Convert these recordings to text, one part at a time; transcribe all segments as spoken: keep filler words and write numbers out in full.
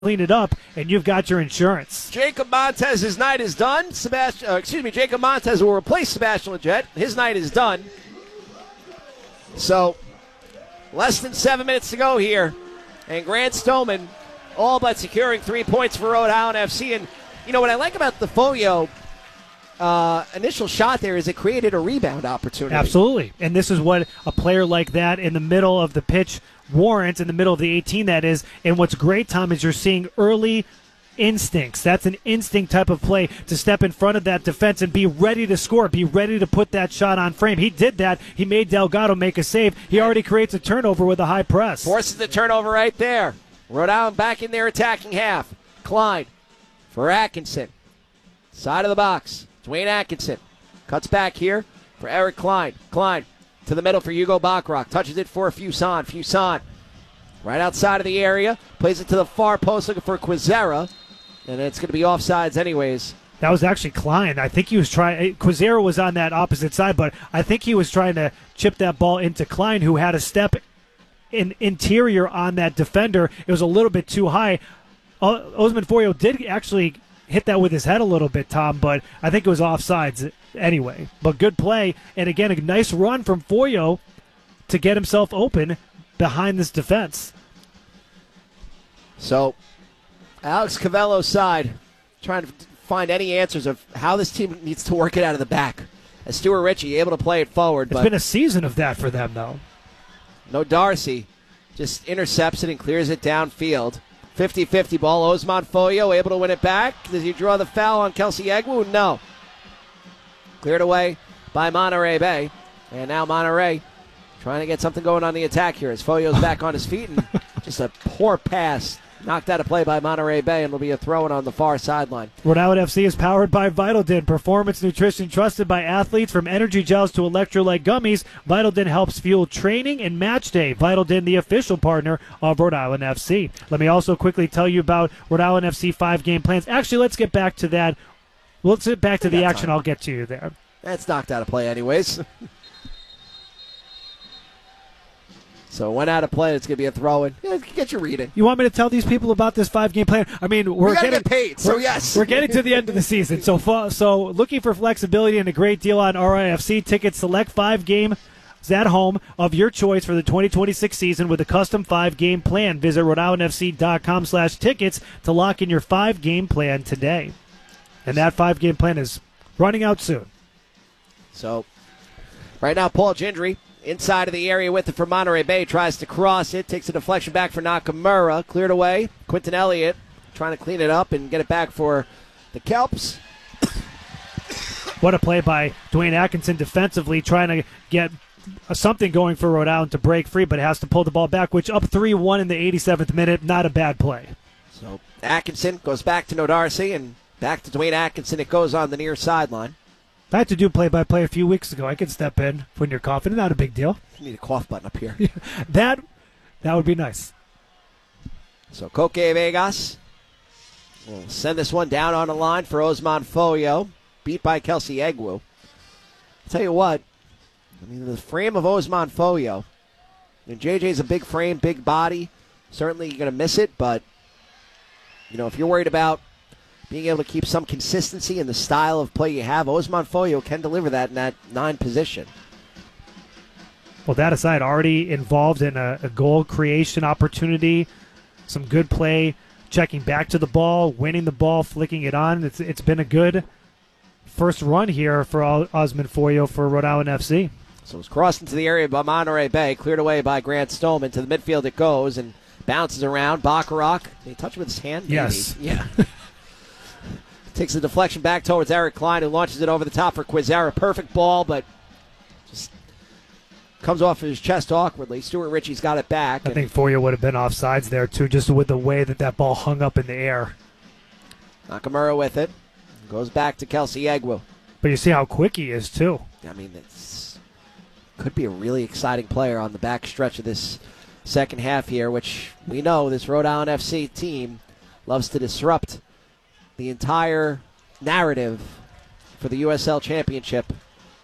clean it up, and you've got your insurance. Jacob Montez's night is done. Sebastian, uh, excuse me, Jacob Montez will replace Sebastian Lletget. His night is done. So, less than seven minutes to go here, and Grant Stoneman all but securing three points for Rhode Island F C. And, you know, what I like about the Foglio uh, initial shot there is it created a rebound opportunity. Absolutely. And this is what a player like that in the middle of the pitch warrants, in the middle of the eighteen, that is. And what's great, Tom, is you're seeing early instincts. That's an instinct type of play to step in front of that defense and be ready to score, be ready to put that shot on frame. He did that. He made Delgado make a save. He already creates a turnover with a high press. Forces the turnover right there. Rhode Island back in their attacking half. Klein for Atkinson. Side of the box. Dwayne Atkinson cuts back here for Eric Klein. Klein to the middle for Hugo Bachrach. Touches it for Fuson. Fuson right outside of the area. Plays it to the far post looking for Quizera. And it's going to be offsides anyways. That was actually Klein. I think he was trying. Quizera was on that opposite side, but I think he was trying to chip that ball into Klein, who had a step in interior on that defender. It was a little bit too high. Osman Foglio did actually hit that with his head a little bit, Tom, but I think it was offsides anyway. But good play, and again, a nice run from Foglio to get himself open behind this defense. So, Alex Cavello's side trying to find any answers of how this team needs to work it out of the back. As Stuart Ritchie able to play it forward. It's but been a season of that for them, though. No Darcy. Just intercepts it and clears it downfield. fifty-fifty ball. Osman Foglio able to win it back. Does he draw the foul on Kelsey Egwu? No. Cleared away by Monterey Bay. And now Monterey trying to get something going on the attack here as Foglio's back on his feet. And just a poor pass knocked out of play by Monterey Bay, and will be a throw-in on the far sideline. Rhode Island F C is powered by Vitaldin, performance nutrition trusted by athletes. From energy gels to electrolyte gummies, Vitaldin helps fuel training and match day. Vitaldin, the official partner of Rhode Island F C. Let me also quickly tell you about Rhode Island F C five-game plans. Actually, let's get back to that. Let's get back to the action. Time. I'll get to you there. That's knocked out of play anyways. So it went out of play. It's going to be a throw-in. Yeah, get your reading. You want me to tell these people about this five-game plan? I mean, we're we getting get paid, so yes. We're getting to the end of the season. So, so looking for flexibility and a great deal on R I F C tickets. Select five-game at home of your choice for the twenty twenty-six season with a custom five-game plan. Visit Rhode Island F C dot com slash tickets to lock in your five-game plan today. And that five-game plan is running out soon. So, right now, Paul Gendry inside of the area with it for Monterey Bay. Tries to cross it. Takes a deflection back for Nakamura. Cleared away. Quentin Elliott trying to clean it up and get it back for the Kelps. What a play by Dwayne Atkinson defensively, trying to get something going for Rhode Island to break free, but has to pull the ball back, which up three one in the eighty-seventh minute. Not a bad play. So Atkinson goes back to Nodarcy, and back to Dwayne Atkinson. It goes on the near sideline. I had to do play-by-play a few weeks ago. I can step in when you're confident. Not a big deal. You need a cough button up here. that that would be nice. So Coque Vegas will send this one down on the line for Osman Foglio, beat by Kelsey Egwu. I'll tell you what, I mean, the frame of Osman Foglio, and J J's a big frame, big body. Certainly you're going to miss it, but you know, if you're worried about being able to keep some consistency in the style of play you have, Osman Foglio can deliver that in that nine position. Well, that aside, already involved in a, a goal creation opportunity, some good play, checking back to the ball, winning the ball, flicking it on. It's It's been a good first run here for Osman Foglio for Rhode Island F C. So it's crossed into the area by Monterey Bay, cleared away by Grant Stoneman. To the midfield it goes and bounces around. Bacharach, did he touch it with his hand? Maybe. Yes. Yeah. Takes the deflection back towards Eric Klein, who launches it over the top for Quizera. Perfect ball, but just comes off his chest awkwardly. Stuart Ritchie's got it back. I think Foglio would have been offsides there, too, just with the way that that ball hung up in the air. Nakamura with it. Goes back to Kelsey Egwu. But you see how quick he is, too. I mean, it's could be a really exciting player on the back stretch of this second half here, which we know this Rhode Island F C team loves to disrupt the entire narrative for the U S L Championship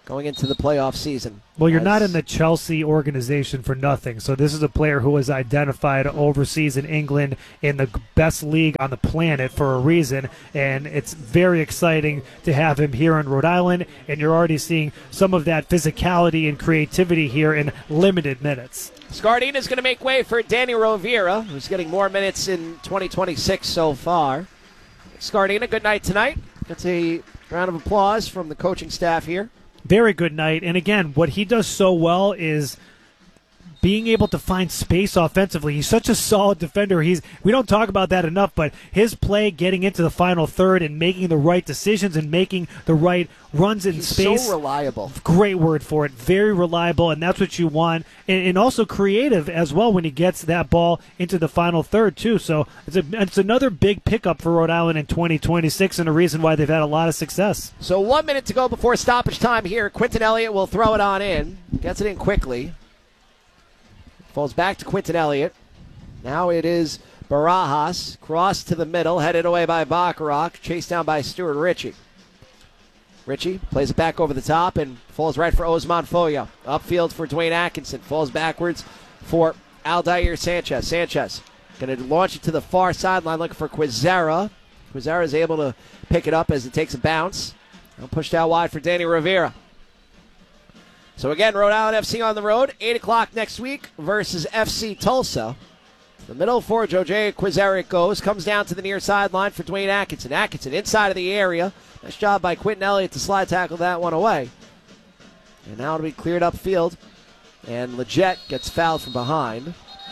going into the playoff season. Well, you're As- not in the Chelsea organization for nothing. So this is a player who was identified overseas in England in the best league on the planet for a reason, and it's very exciting to have him here in Rhode Island, and you're already seeing some of that physicality and creativity here in limited minutes. Scardina's going to make way for Danny Rovira, who's getting more minutes in twenty twenty-six so far. Scardina, good night tonight. That's a round of applause from the coaching staff here. Very good night. And again, what he does so well is being able to find space offensively. He's such a solid defender. He's we don't talk about that enough, but his play getting into the final third and making the right decisions and making the right runs in He's space. so reliable. Great word for it. Very reliable, and that's what you want. And, and also creative as well when he gets that ball into the final third, too. So it's, a, it's another big pickup for Rhode Island in twenty twenty-six and a reason why they've had a lot of success. So one minute to go before stoppage time here. Quentin Elliott will throw it on in. Gets it in quickly. Falls back to Quentin Elliott. Now it is Barajas. Cross to the middle. Headed away by Bacharach. Chased down by Stuart Ritchie. Ritchie plays it back over the top and falls right for Osman Foyo. Upfield for Dwayne Atkinson. Falls backwards for Aldair Sanchez. Sanchez going to launch it to the far sideline looking for Quizera. Quizera is able to pick it up as it takes a bounce. Now pushed out wide for Danny Rivera. So again, Rhode Island F C on the road, eight o'clock next week versus F C Tulsa. The middle for Jose Quizera goes, comes down to the near sideline for Dwayne Atkinson. Atkinson inside of the area. Nice job by Quentin Elliott to slide tackle that one away. And now it'll be cleared upfield. And Leggett gets fouled from behind.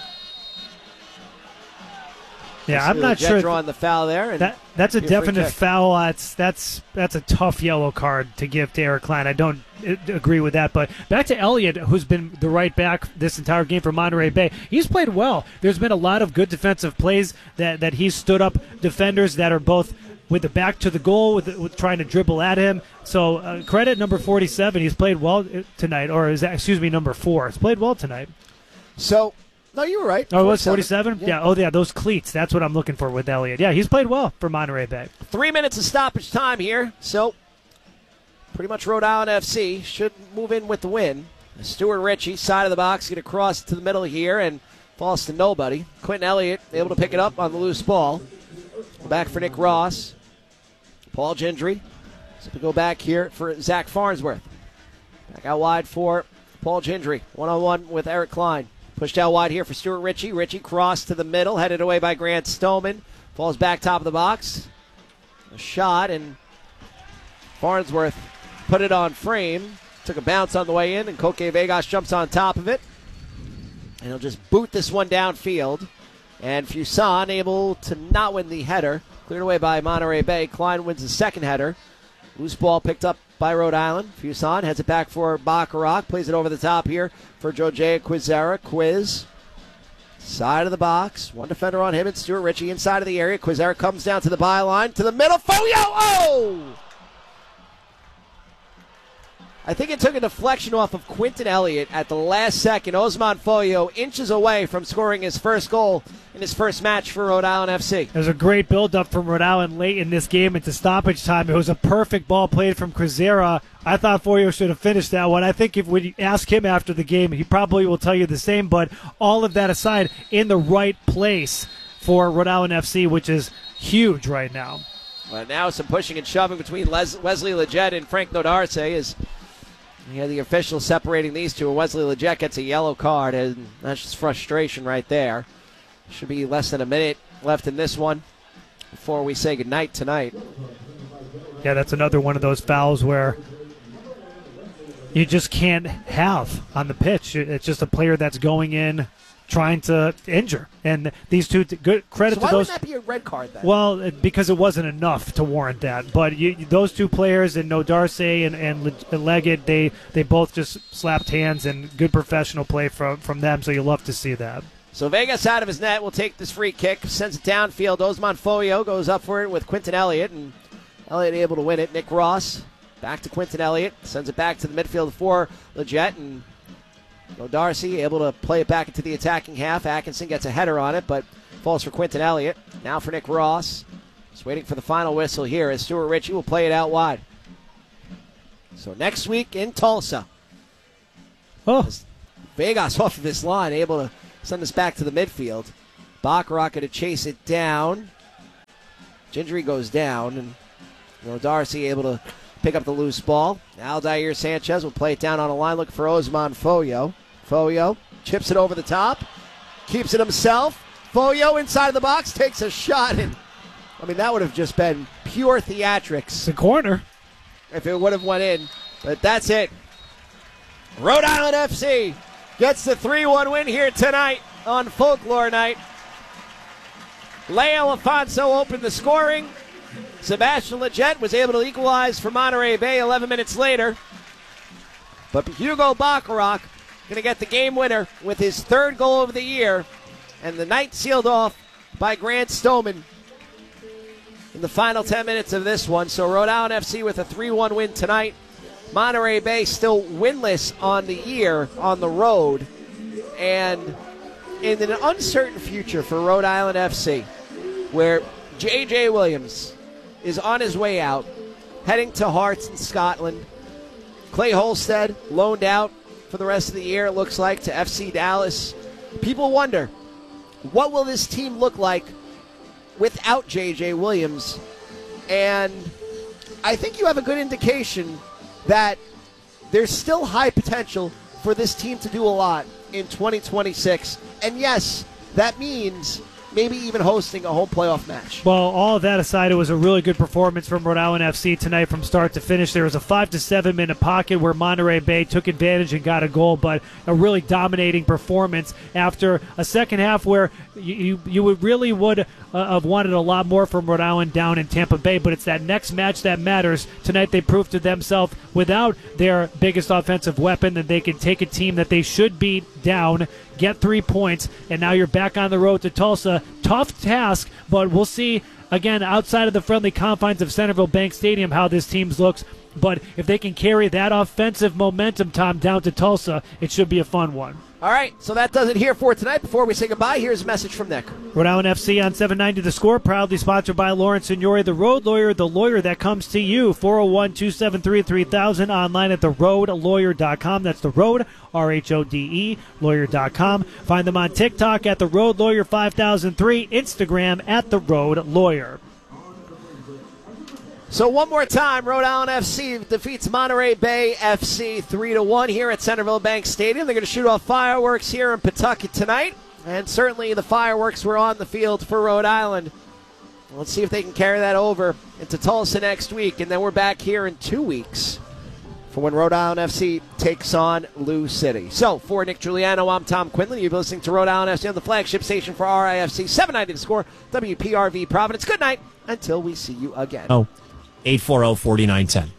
Yeah, I'm not Leggett sure. drawing the foul there. And That that's a free definite kick. foul. That's that's that's a tough yellow card to give to Eric Klein. I don't uh, agree with that. But back to Elliott, who's been the right back this entire game for Monterey Bay. He's played well. There's been a lot of good defensive plays that that he's stood up defenders that are both with the back to the goal, with, with trying to dribble at him. So uh, credit number forty-seven. He's played well tonight, or is that, excuse me, number four. He's played well tonight. So, no, you were right. Oh, it was forty-seven? Yeah. Yeah. Oh, yeah, those cleats. That's what I'm looking for with Elliott. Yeah, he's played well for Monterey Bay. Three minutes of stoppage time here. So, pretty much Rhode Island F C should move in with the win. Stuart Ritchie, side of the box, going to cross to the middle here and falls to nobody. Quentin Elliott able to pick it up on the loose ball. Back for Nick Ross. Paul Gendry. So we go back here for Zach Farnsworth. Back out wide for Paul Gendry. One-on-one with Eric Klein. Pushed out wide here for Stuart Ritchie. Ritchie crossed to the middle, headed away by Grant Stoneman. Falls back top of the box. A shot, and Farnsworth put it on frame. Took a bounce on the way in, and Koke Vegas jumps on top of it. And he'll just boot this one downfield. And Fuson able to not win the header. Cleared away by Monterey Bay. Klein wins the second header. Loose ball picked up by Rhode Island. Fuson heads it back for Bacharach. Plays it over the top here for Jose Quizera. Quiz. Side of the box. One defender on him and Stuart Ritchie inside of the area. Quizera comes down to the byline. To the middle. Foyo! Oh! I think it took a deflection off of Quentin Elliott at the last second. Osman Foyo inches away from scoring his first goal in his first match for Rhode Island F C. There's a great build-up from Rhode Island late in this game into stoppage time. It was a perfect ball played from Quizera. I thought Foyo should have finished that one. I think if we ask him after the game, he probably will tell you the same. But all of that aside, in the right place for Rhode Island F C, which is huge right now. But now some pushing and shoving between Les- Wesley Leggett and Frank Nodarce is... Yeah, the officials separating these two, and Wesley Leggett gets a yellow card, and that's just frustration right there. Should be less than a minute left in this one before we say goodnight tonight. Yeah, that's another one of those fouls where you just can't have on the pitch. It's just a player that's going in trying to injure. And these two, good credit So to why those. wouldn't that be a red card then? Well, it- because it wasn't enough to warrant that. But you, those two players, and Nodarce and, and Le- Leggett, they, they both just slapped hands, and good professional play from, from them, so you love to see that. So Vegas out of his net will take this free kick, sends it downfield. Osman Foyo goes up for it with Quentin Elliott, and Elliott able to win it. Nick Ross back to Quentin Elliott, sends it back to the midfield for Leggett, and Nodarce able to play it back into the attacking half. Atkinson gets a header on it, but falls for Quentin Elliott. Now for Nick Ross. Just waiting for the final whistle here as Stuart Ritchie will play it out wide. So next week in Tulsa. Oh, Vegas off of his line, able to send us back to the midfield. Bacharach going to chase it down. Gingery goes down, and you know, Darcy able to pick up the loose ball. Aldair Sanchez will play it down on a line, looking for Osman Foyo. Foyo chips it over the top, keeps it himself. Foyo inside of the box, takes a shot, and I mean, that would have just been pure theatrics. the corner. If it would have went in. But that's it. Rhode Island F C gets the three one win here tonight on Folklore Night. Leo Afonso opened the scoring. Sebastian Leggett was able to equalize for Monterey Bay eleven minutes later. But Hugo Bacharach going to get the game winner with his third goal of the year. And the night sealed off by Grant Stoneman in the final ten minutes of this one. So Rhode Island F C with a three one win tonight. Monterey Bay still winless on the year on the road. And in an uncertain future for Rhode Island F C, where J J Williams is on his way out, heading to Hearts in Scotland. Clay Holstead loaned out for the rest of the year, it looks like, to F C Dallas. People wonder, what will this team look like without J J Williams? And I think you have a good indication that there's still high potential for this team to do a lot in twenty twenty-six. And yes, that means maybe even hosting a home playoff match. Well, all of that aside, it was a really good performance from Rhode Island F C tonight from start to finish. There was a five to seven minute pocket where Monterey Bay took advantage and got a goal, but a really dominating performance after a second half where you you, you would really would uh, have wanted a lot more from Rhode Island down in Tampa Bay, but it's that next match that matters. Tonight they proved to themselves without their biggest offensive weapon that they can take a team that they should beat down, get three points, and now you're back on the road to Tulsa. Tough task, but we'll see, again, outside of the friendly confines of Centerville Bank Stadium, how this team looks. But if they can carry that offensive momentum, Tom, down to Tulsa, it should be a fun one. All right, so that does it here for tonight. Before we say goodbye, here's a message from Nick. Rhode Island F C on seven ninety The Score, proudly sponsored by Lawrence Signori, the road lawyer, the lawyer that comes to you. four oh one, two seven three, three thousand, online at the road lawyer dot com. That's the road, R H O D E, lawyer dot com. Find them on TikTok at the road lawyer five thousand three, Instagram at the road lawyer. So one more time, Rhode Island F C defeats Monterey Bay F C three to one here at Centerville Bank Stadium. They're going to shoot off fireworks here in Pawtucket tonight, and certainly the fireworks were on the field for Rhode Island. Let's see if they can carry that over into Tulsa next week, and then we're back here in two weeks for when Rhode Island F C takes on Lou City. So for Nick Giuliano, I'm Tom Quinlan. You've been listening to Rhode Island F C on the flagship station for R I F C, seven ninety The Score, W P R V Providence. Good night until we see you again. Oh. eight four zero, four nine one zero.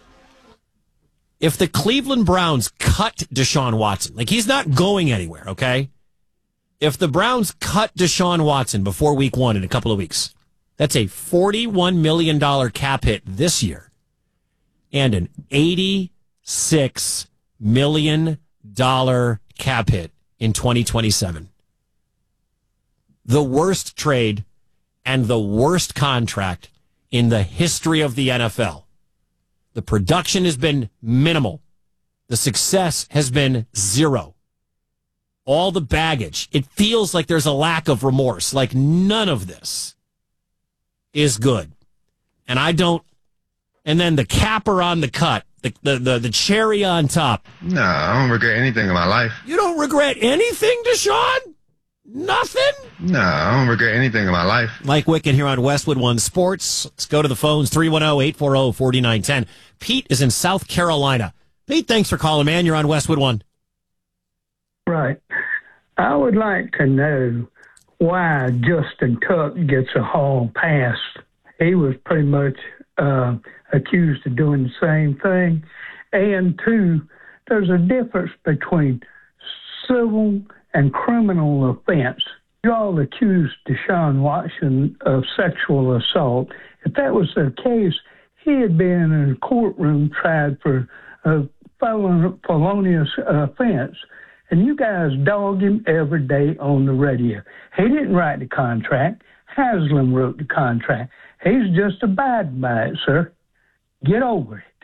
If the Cleveland Browns cut Deshaun Watson, like he's not going anywhere, okay? If the Browns cut Deshaun Watson before week one in a couple of weeks, that's a forty-one million dollars cap hit this year and an eighty-six million dollars cap hit in twenty twenty-seven. The worst trade and the worst contract in the history of the N F L. The production has been minimal. The success has been zero. All the baggage. It feels like there's a lack of remorse. Like none of this is good. And I don't. And then the capper on the cut, the the the, the cherry on top. No, I don't regret anything in my life. You don't regret anything, Deshaun? Nothing? No, I don't regret anything in my life. Mike Wickett here on Westwood One Sports. Let's go to the phones, three one zero, eight four zero, four nine one zero. Pete is in South Carolina. Pete, thanks for calling, man. You're on Westwood One. Right. I would like to know why Justin Tuck gets a hall pass. He was pretty much uh, accused of doing the same thing. And two, there's a difference between civil and criminal offense. You all accused Deshaun Watson of sexual assault. If that was the case, he had been in a courtroom tried for a felonious offense. And you guys dog him every day on the radio. He didn't write the contract. Haslam wrote the contract. He's just abiding by it, sir. Get over it.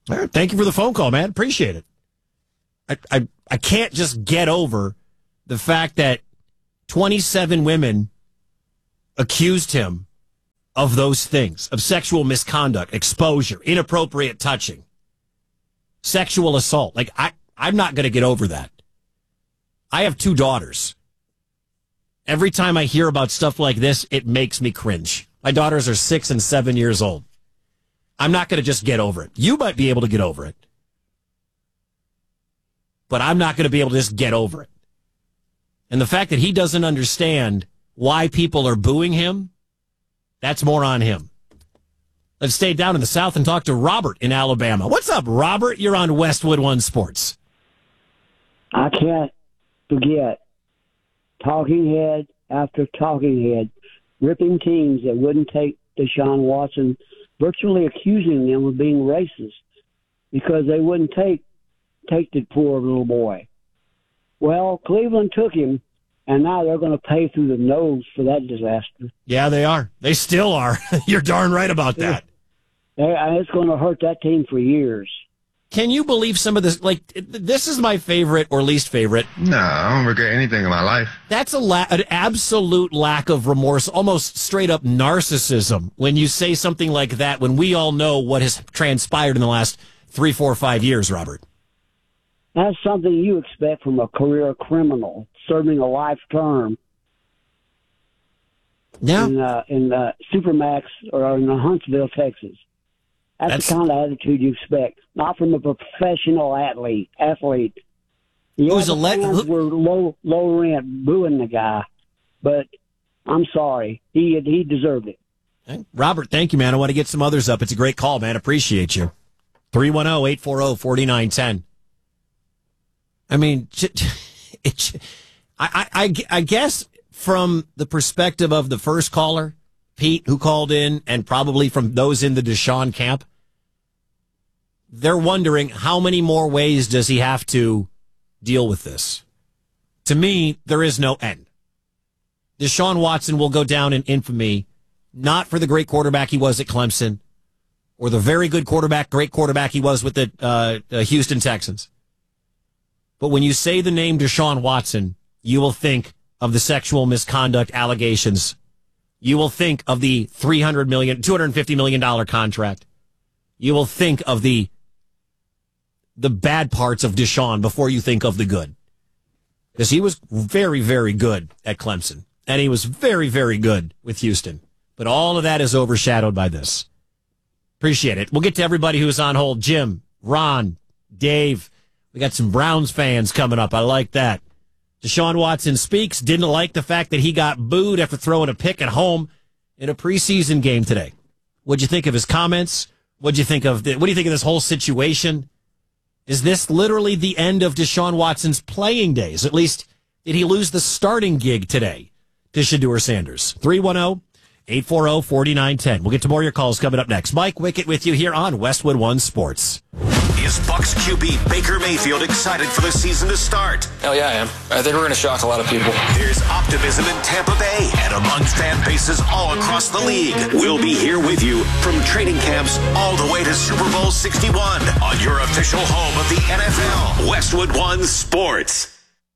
All right, thank you for the phone call, man. Appreciate it. I, I, I can't just get over the fact that twenty-seven women accused him of those things, of sexual misconduct, exposure, inappropriate touching, sexual assault. Like, I, I'm not going to get over that. I have two daughters. Every time I hear about stuff like this, it makes me cringe. My daughters are six and seven years old. I'm not going to just get over it. You might be able to get over it. But I'm not going to be able to just get over it. And the fact that he doesn't understand why people are booing him, that's more on him. Let's stay down in the South and talk to Robert in Alabama. What's up, Robert? You're on Westwood One Sports. I can't forget talking head after talking head, ripping teams that wouldn't take Deshaun Watson, virtually accusing them of being racist because they wouldn't take take the poor little boy. Well, Cleveland took him, and now they're going to pay through the nose for that disaster. Yeah, they are. They still are. You're darn right about that. Yeah, it's going to hurt that team for years. Can you believe some of this? Like, this is my favorite or least favorite. Nah, I don't regret anything in my life. That's a la- an absolute lack of remorse, almost straight up narcissism when you say something like that when we all know what has transpired in the last three, four, five years, Robert. That's something you expect from a career criminal serving a life term Yeah. in, uh, in uh, Supermax or in Huntsville, Texas. That's, That's the kind of attitude you expect, not from a professional athlete. Athlete. Yeah, Who's the a le- fans who- were low, low rent booing the guy, but I'm sorry, he he deserved it. Okay. Robert, thank you, man. I want to get some others up. It's a great call, man. Appreciate you. three one zero, eight four zero, four nine one zero. I mean, it, I, I, I guess from the perspective of the first caller, Pete, who called in, and probably from those in the Deshaun camp, they're wondering how many more ways does he have to deal with this? To me, there is no end. Deshaun Watson will go down in infamy, not for the great quarterback he was at Clemson, or the very good quarterback, great quarterback he was with the uh, uh, Houston Texans. But when you say the name Deshaun Watson, you will think of the sexual misconduct allegations. You will think of the three hundred million dollars, two hundred fifty million dollars contract. You will think of the the bad parts of Deshaun before you think of the good. Because he was very, very good at Clemson. And he was very, very good with Houston. But all of that is overshadowed by this. Appreciate it. We'll get to everybody who's on hold. Jim, Ron, Dave. We got some Browns fans coming up. I like that. Deshaun Watson speaks. Didn't like the fact that he got booed after throwing a pick at home in a preseason game today. What'd you think of his comments? What'd you think of the, what do you think of this whole situation? Is this literally the end of Deshaun Watson's playing days? At least, did he lose the starting gig today to Shedeur Sanders? three one zero, eight four zero, four nine one zero. We'll get to more of your calls coming up next. Mike Wickett with you here on Westwood One Sports. Is Bucs Q B Baker Mayfield excited for the season to start? Hell yeah, I am. I think we're going to shock a lot of people. There's optimism in Tampa Bay and among fan bases all across the league. We'll be here with you from training camps all the way to Super Bowl sixty-one on your official home of the N F L, Westwood One Sports.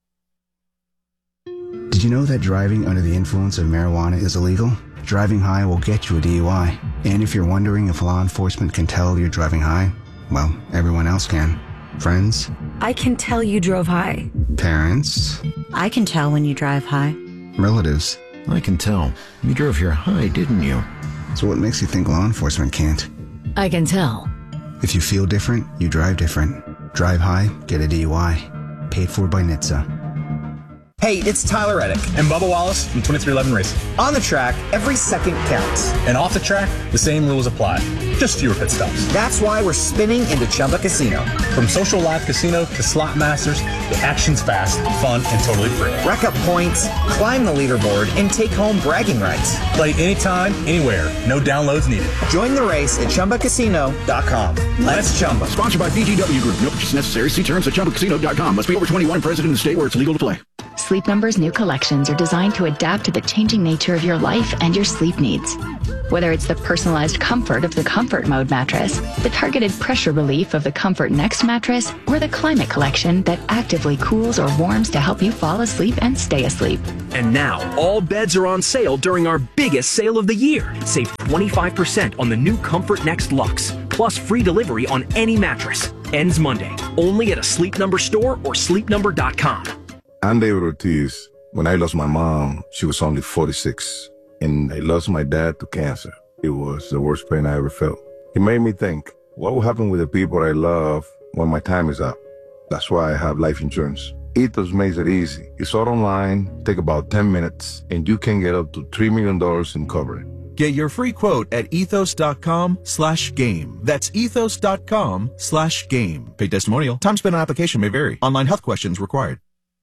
Did you know that driving under the influence of marijuana is illegal? Driving high will get you a D U I. And if you're wondering if law enforcement can tell you're driving high, well, everyone else can. Friends? I can tell you drove high. Parents? I can tell when you drive high. Relatives? I can tell. You drove here high, didn't you? So what makes you think law enforcement can't? I can tell. If you feel different, you drive different. Drive high, get a D U I. Paid for by N H T S A. Hey, it's Tyler Reddick and Bubba Wallace from twenty-three eleven Racing. On the track, every second counts. And off the track, the same rules apply. Just fewer pit stops. That's why we're spinning into Chumba Casino. From social live casino to slot masters, the action's fast, fun, and totally free. Rack up points, climb the leaderboard, and take home bragging rights. Play anytime, anywhere. No downloads needed. Join the race at Chumba Casino dot com. Let's Chumba. Sponsored by B G W Group. No purchase necessary. See terms at Chumba Casino dot com. Must be over twenty-one, present in the state where it's legal to play. Sleep Number's new collections are designed to adapt to the changing nature of your life and your sleep needs. Whether it's the personalized comfort of the Comfort Mode mattress, the targeted pressure relief of the Comfort Next mattress, or the Climate Collection that actively cools or warms to help you fall asleep and stay asleep. And now, all beds are on sale during our biggest sale of the year. Save twenty-five percent on the new Comfort Next Luxe, plus free delivery on any mattress. Ends Monday, only at a Sleep Number store or sleep number dot com. I'm David Ortiz. When I lost my mom, she was only forty-six. And I lost my dad to cancer. It was the worst pain I ever felt. It made me think, what will happen with the people I love when my time is up? That's why I have life insurance. Ethos makes it easy. It's all online, take about ten minutes, and you can get up to three million dollars in coverage. Get your free quote at ethos.com slash game. That's ethos.com slash game. Paid testimonial. Time spent on application may vary. Online health questions required.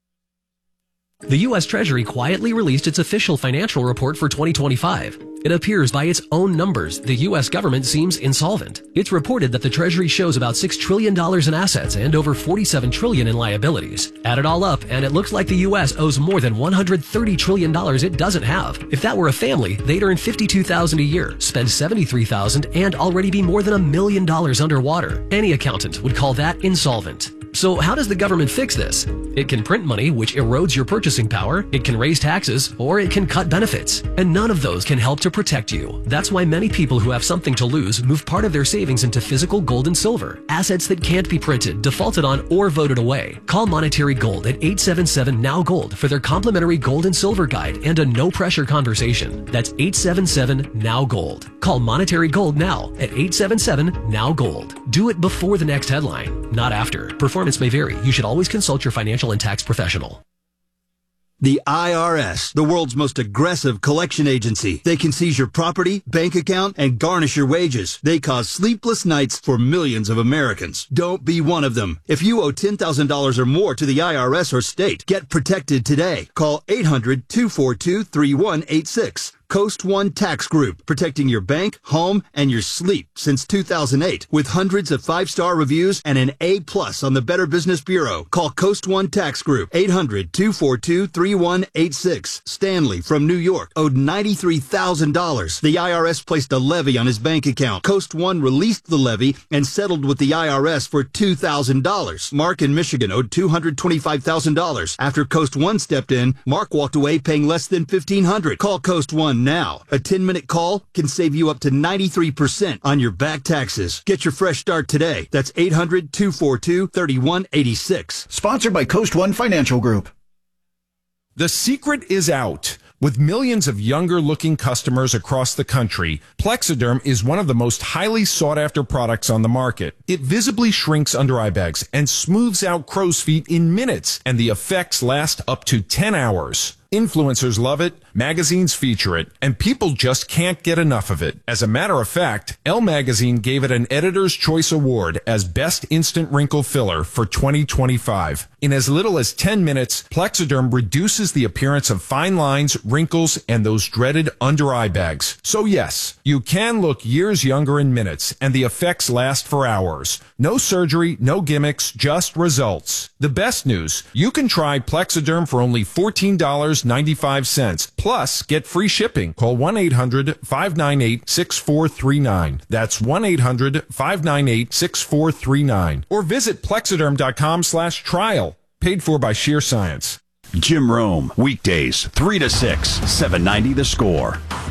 The U S Treasury quietly released its official financial report for twenty twenty-five. It appears by its own numbers, the U S government seems insolvent. It's reported that the Treasury shows about six trillion dollars in assets and over forty-seven trillion dollars in liabilities. Add it all up, and it looks like the U S owes more than one hundred thirty trillion dollars it doesn't have. If that were a family, they'd earn fifty-two thousand dollars a year, spend seventy-three thousand dollars, and already be more than a million dollars underwater. Any accountant would call that insolvent. So how does the government fix this? It can print money, which erodes your purchasing power, it can raise taxes, or it can cut benefits. And none of those can help to protect you. That's why many people who have something to lose move part of their savings into physical gold and silver, assets that can't be printed, defaulted on, or voted away. Call Monetary Gold at eight seven seven N O W Gold for their complimentary gold and silver guide and a no-pressure conversation. That's eight seven seven N O W Gold. Call Monetary Gold now at eight seven seven N O W Gold. Do it before the next headline, not after. Performance may vary. You should always consult your financial and tax professional. The I R S, the world's most aggressive collection agency. They can seize your property, bank account, and garnish your wages. They cause sleepless nights for millions of Americans. Don't be one of them. If you owe ten thousand dollars or more to the I R S or state, get protected today. Call eight hundred, two four two, three one eight six. Coast One Tax Group, protecting your bank, home, and your sleep since two thousand eight. With hundreds of five-star reviews and an A plus on the Better Business Bureau. Call Coast One Tax Group, eight hundred, two four two, three one eight six. Stanley from New York owed ninety-three thousand dollars. The I R S placed a levy on his bank account. Coast One released the levy and settled with the I R S for two thousand dollars. Mark in Michigan owed two hundred twenty-five thousand dollars. After Coast One stepped in, Mark walked away paying less than fifteen hundred dollars. Call Coast One now. A ten-minute call can save you up to ninety-three percent on your back taxes. Get your fresh start today. That's eight hundred, two four two, three one eight six. Sponsored by Coast One Financial Group. The secret is out. With millions of younger-looking customers across the country, Plexiderm is one of the most highly sought-after products on the market. It visibly shrinks under-eye bags and smooths out crow's feet in minutes, and the effects last up to ten hours. Influencers love it, magazines feature it, and people just can't get enough of it. As a matter of fact, Elle Magazine gave it an Editor's Choice Award as Best Instant Wrinkle Filler for twenty twenty-five. In as little as ten minutes, Plexiderm reduces the appearance of fine lines, wrinkles, and those dreaded under-eye bags. So yes, you can look years younger in minutes, and the effects last for hours. No surgery, no gimmicks, just results. The best news, you can try Plexiderm for only fourteen dollars and ninety-five cents. Plus, get free shipping. Call one eight hundred, five nine eight, six four three nine. That's one eight hundred, five nine eight, six four three nine. Or visit plexiderm.com slash trial. Paid for by Sheer Science. Jim Rome, weekdays, three to six, seven ninety The Score.